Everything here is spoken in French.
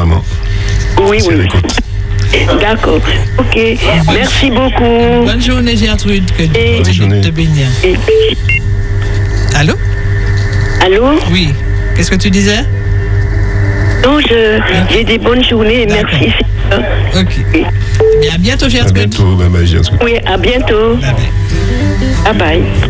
maman. Oui, oui. D'accord. Ok. Merci beaucoup. Bonne journée, Gertrude. Que Dieu te bénisse. Allô? Allô? Oui. Qu'est-ce que tu disais? Non, j'ai des bonnes journées. Merci. Ok. Bien, à bientôt, Gertrude. À bientôt, bye bye, Gertrude. Oui, à bientôt. Bye bye. Bye bye.